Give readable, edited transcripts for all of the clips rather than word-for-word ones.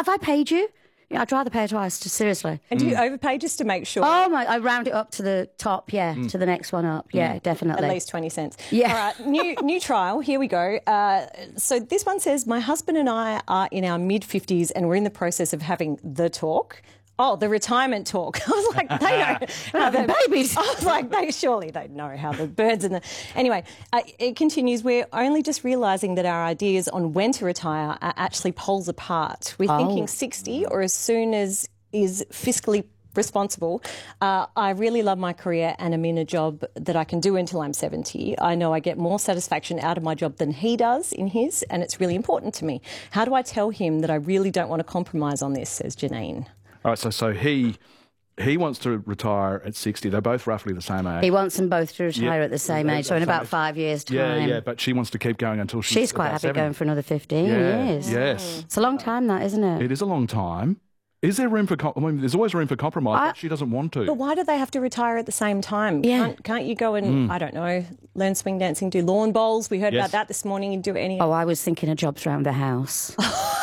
Have I paid you? Yeah, I'd rather pay twice, seriously. And do you overpay just to make sure? Oh, my, I round it up to the top, to the next one up. Yeah, definitely. At least 20 cents. Yeah. All right, new trial. Here we go. So this one says, my husband and I are in our mid-50s and we're in the process of having the talk. Oh, the retirement talk. I was like, they know how the babies. I was like, surely they know how the birds and the... Anyway, it continues. We're only just realising that our ideas on when to retire are actually poles apart. We're thinking 60 or as soon as is fiscally responsible. I really love my career and I'm in a job that I can do until I'm 70. I know I get more satisfaction out of my job than he does in his, and it's really important to me. How do I tell him that I really don't want to compromise on this, says Janine. All right, so he wants to retire at 60. They're both roughly the same age. He wants them both to retire at the same age, so in about 5 years' time. Yeah, but she wants to keep going until she's quite happy 70. going for another 15 years. Yes. It's a long time, that, isn't it? It is a long time. Is there room for... there's always room for compromise, but she doesn't want to. But why do they have to retire at the same time? Yeah. Can't you go and, I don't know, learn swing dancing, do lawn bowls? We heard about that this morning. You do any... Oh, I was thinking of jobs around the house.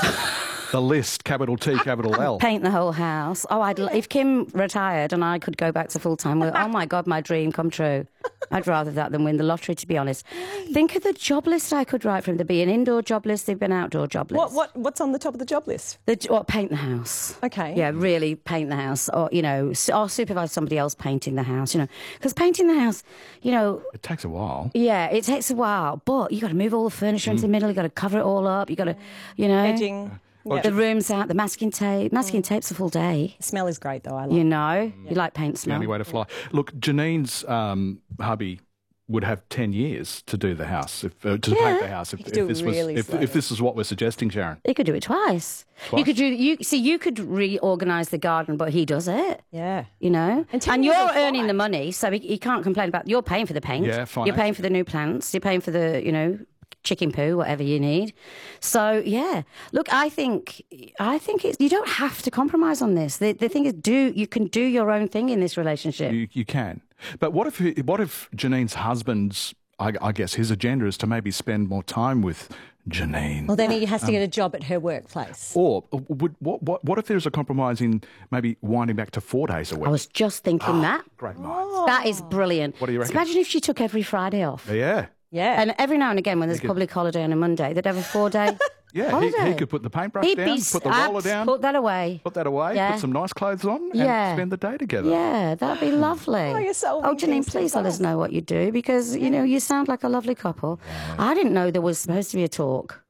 The list, capital T, capital L. Paint the whole house. Oh, if Kim retired and I could go back to full-time work, oh, my God, my dream come true. I'd rather that than win the lottery, to be honest. Think of the job list I could write for him. There'd be an indoor job list, there'd be an outdoor job list. What's on the top of the job list? Paint the house. Okay. Yeah, really paint the house. Or, or supervise somebody else painting the house, Because painting the house, It takes a while. Yeah, it takes a while. But you got to move all the furniture into the middle. You got to cover it all up. You got to, Edging. The room's out, the masking tape. Masking tape's a full day. The smell is great, though. I like You like paint smell. The only way to fly. Look, Janine's hubby would have 10 years to do the house, to paint the house. If this is what we're suggesting, Sharon. He could do it twice. You could you could reorganise the garden, but he does it. Yeah. And you're earning the money, so he can't complain about. You're paying for the paint. Yeah, fine. You're paying for the new plants. You're paying for the chicken poo, whatever you need. So yeah, look, I think it's, you don't have to compromise on this. The thing is, you can do your own thing in this relationship. You can, but what if Janine's husband's, I guess his agenda is to maybe spend more time with Janine? Well, then he has to get a job at her workplace. Or what if there's a compromise in maybe winding back to 4 days a week? I was just thinking that. Great minds. That is brilliant. What do you reckon? So imagine if she took every Friday off. Yeah. Yeah. And every now and again, when there's public holiday on a Monday, they'd have a 4-day holiday. He could put the paintbrush down, put the roller down. Put that away. Put some nice clothes on and spend the day together. Yeah, that'd be lovely. Oh, you're so Janine, please let us know what you do because, you sound like a lovely couple. Yeah. I didn't know there was supposed to be a talk.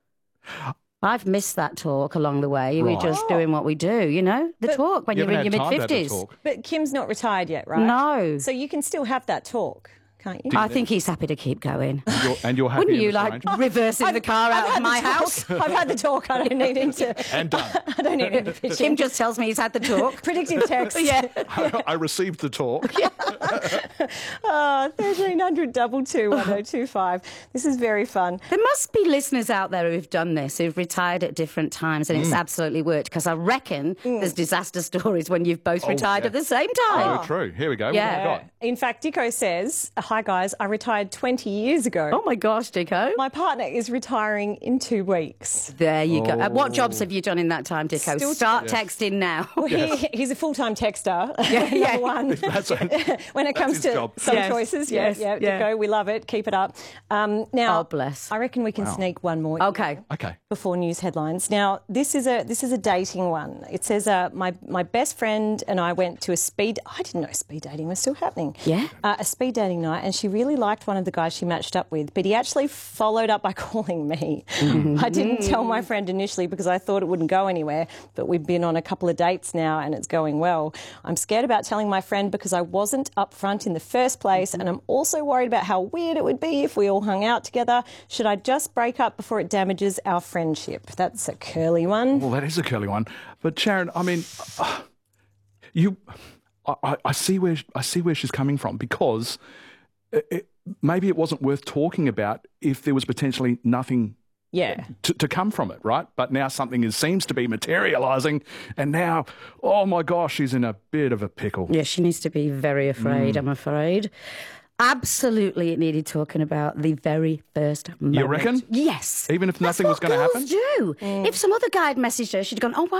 I've missed that talk along the way. Right. We're just doing what we do, talk when you're in your mid-50s. But Kim's not retired yet, right? No. So you can still have that talk. Can't you? I think he's happy to keep going. And you're happy. Wouldn't you reversing the car out of my house? I've had the talk. I don't need him to. And done. I don't need him to pitch Kim just tells me he's had the talk. Predictive text. Yeah. I received the talk. 1300 22 1025. This is very fun. There must be listeners out there who've done this, who've retired at different times, and it's absolutely worked. Because I reckon there's disaster stories when you've both retired at the same time. Oh, true. Here we go. Yeah. What have we got? In fact, Dicko says, "Hi guys, I retired 20 years ago. Oh my gosh, Dicko. My partner is retiring in 2 weeks." There you go. What jobs have you done in that time, Dicko? Start texting now. Well, he's a full-time texter. Number one. When it comes to some choices, Dicko, we love it. Keep it up. Now, oh bless. I reckon we can sneak one more. Okay. Before news headlines. Now, this is a dating one. It says my best friend and I went to I didn't know speed dating was still happening. Yeah. A speed dating night, and she really liked one of the guys she matched up with, but he actually followed up by calling me. I didn't tell my friend initially because I thought it wouldn't go anywhere, but we've been on a couple of dates now and it's going well. I'm scared about telling my friend because I wasn't upfront in the first place, and I'm also worried about how weird it would be if we all hung out together. Should I just break up before it damages our friendship? That's a curly one. Well, that is a curly one. But Sharon, I mean, I see where she's coming from, because maybe it wasn't worth talking about if there was potentially nothing to come from it, right? But now something seems to be materialising, and now, oh my gosh, she's in a bit of a pickle. Yeah, she needs to be very afraid, I'm afraid. Absolutely, it needed talking about the very first moment. You reckon? Yes. Even if nothing was going to happen? That's what girls do. If some other guy had messaged her, she'd gone, oh, wow.